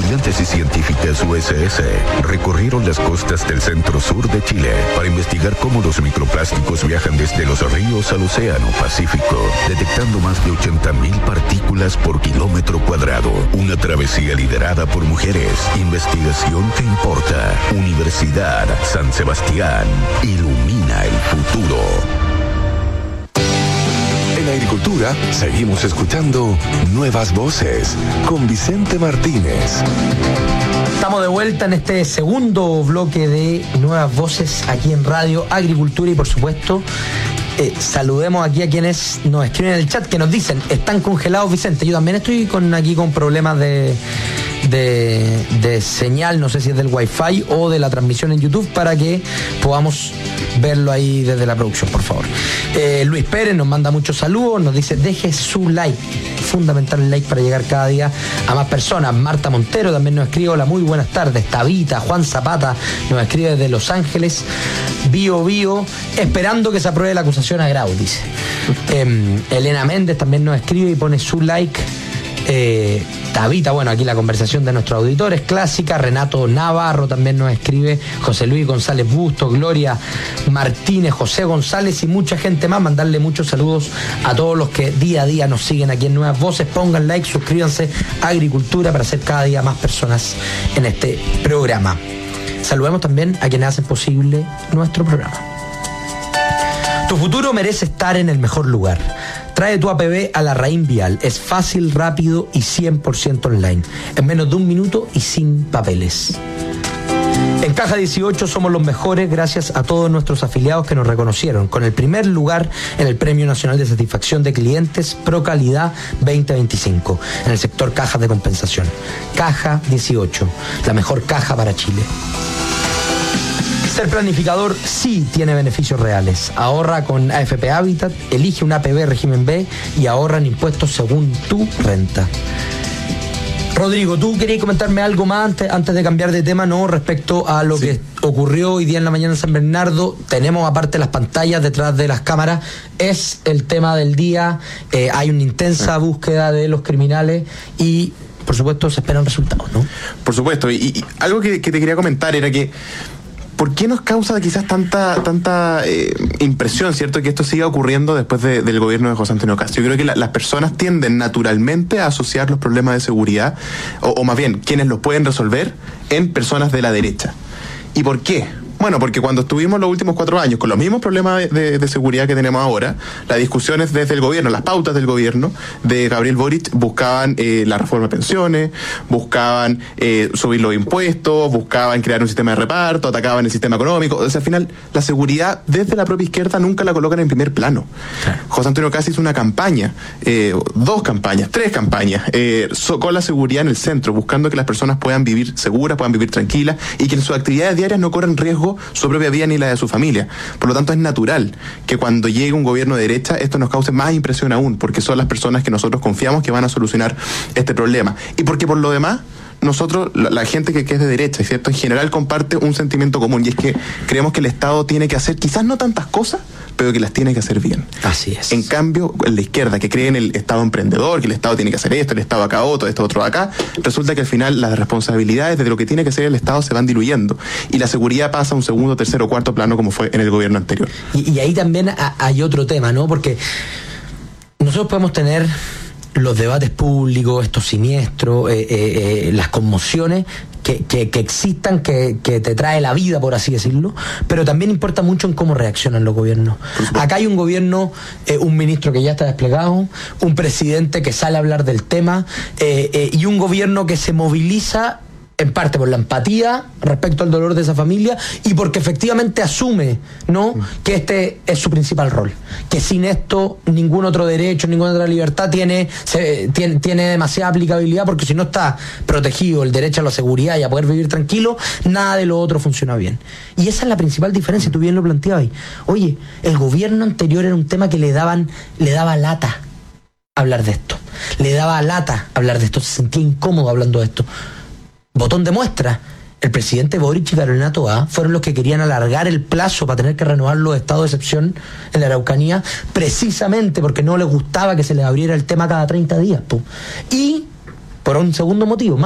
Estudiantes y científicas USS recorrieron las costas del centro-sur de Chile para investigar cómo los microplásticos viajan desde los ríos al océano Pacífico, detectando más de 80.000 partículas por kilómetro cuadrado. Una travesía liderada por mujeres. Investigación que importa. Universidad San Sebastián. Ilumina el futuro. En la agricultura, seguimos escuchando Nuevas Voces con Vicente Martínez. Estamos de vuelta en este segundo bloque de Nuevas Voces aquí en Radio Agricultura y por supuesto saludemos aquí a quienes nos escriben en el chat que nos dicen, están congelados, Vicente. Yo también estoy aquí con problemas de señal, no sé si es del Wi-Fi o de la transmisión en YouTube, para que podamos verlo ahí desde la producción, por favor. Luis Pérez nos manda muchos saludos, nos dice, deje su like, fundamental el like para llegar cada día a más personas. Marta Montero también nos escribe, hola, muy buenas tardes. Tabita, Juan Zapata nos escribe desde Los Ángeles. Bio, esperando que se apruebe la acusación a Grau, dice. Elena Méndez también nos escribe y pone su like. Tabita, bueno, aquí la conversación de nuestros auditores clásica. Renato Navarro también nos escribe, José Luis González Bustos, Gloria Martínez, José González y mucha gente más. Mandarle muchos saludos a todos los que día a día nos siguen aquí en Nuevas Voces. Pongan like, suscríbanse a Agricultura para ser cada día más personas en este programa. Saludemos también a quienes hacen posible nuestro programa. Tu futuro merece estar en el mejor lugar. Trae tu APB a Larraín Vial. Es fácil, rápido y 100% online. En menos de un minuto y sin papeles. En Caja 18 somos los mejores gracias a todos nuestros afiliados que nos reconocieron con el primer lugar en el Premio Nacional de Satisfacción de Clientes Pro Calidad 2025 en el sector cajas de compensación. Caja 18, la mejor caja para Chile. Ser planificador sí tiene beneficios reales. Ahorra con AFP Habitat, elige un APB régimen B y ahorra en impuestos según tu renta. Rodrigo, ¿tú querías comentarme algo más antes de cambiar de tema, no? Respecto a lo que ocurrió hoy día en la mañana en San Bernardo. Tenemos aparte las pantallas detrás de las cámaras. Es el tema del día. Hay una intensa búsqueda de los criminales y, por supuesto, se esperan resultados, ¿no? Por supuesto. Y algo que te quería comentar era que ¿por qué nos causa quizás tanta impresión, cierto, que esto siga ocurriendo después del gobierno de José Antonio Kast? Yo creo que las personas tienden naturalmente a asociar los problemas de seguridad, o más bien, quienes los pueden resolver, en personas de la derecha. ¿Y por qué? Bueno, porque cuando estuvimos los últimos 4 años con los mismos problemas de seguridad que tenemos ahora, las discusiones desde el gobierno, las pautas del gobierno de Gabriel Boric buscaban la reforma de pensiones, buscaban subir los impuestos, buscaban crear un sistema de reparto, atacaban el sistema económico. O sea, al final, la seguridad desde la propia izquierda nunca la colocan en primer plano. Claro. José Antonio Kast hizo una campaña, 2 campañas, 3 campañas, con la seguridad en el centro, buscando que las personas puedan vivir seguras, puedan vivir tranquilas y que en sus actividades diarias no corran riesgo su propia vida ni la de su familia. Por lo tanto, es natural que cuando llegue un gobierno de derecha esto nos cause más impresión aún, porque son las personas que nosotros confiamos que van a solucionar este problema. Y porque por lo demás, nosotros, la gente que es de derecha, ¿cierto?, en general comparte un sentimiento común, y es que creemos que el Estado tiene que hacer quizás no tantas cosas, pero que las tiene que hacer bien. Así es. En cambio, en la izquierda, que cree en el Estado emprendedor, que el Estado tiene que hacer esto, el Estado acá otro, esto otro acá, resulta que al final las responsabilidades de lo que tiene que hacer el Estado se van diluyendo, y la seguridad pasa a un segundo, tercero o cuarto plano, como fue en el gobierno anterior. Y ahí también hay otro tema, ¿no? Porque nosotros podemos tener los debates públicos, estos siniestros, las conmociones que existan, que te trae la vida, por así decirlo, pero también importa mucho en cómo reaccionan los gobiernos. Acá hay un gobierno, un ministro que ya está desplegado, un presidente que sale a hablar del tema, y un gobierno que se moviliza en parte por la empatía respecto al dolor de esa familia y porque efectivamente asume, ¿no?, que este es su principal rol, que sin esto ningún otro derecho, ninguna otra libertad tiene demasiada aplicabilidad, porque si no está protegido el derecho a la seguridad y a poder vivir tranquilo, nada de lo otro funciona bien. Y esa es la principal diferencia, tú bien lo planteabas ahí. Oye, el gobierno anterior era un tema que le daba lata hablar de esto, le daba lata hablar de esto, se sentía incómodo hablando de esto. Botón de muestra, el presidente Boric y Carolina Toá fueron los que querían alargar el plazo para tener que renovar los estados de excepción en la Araucanía, precisamente porque no les gustaba que se les abriera el tema cada 30 días. Y por un segundo motivo,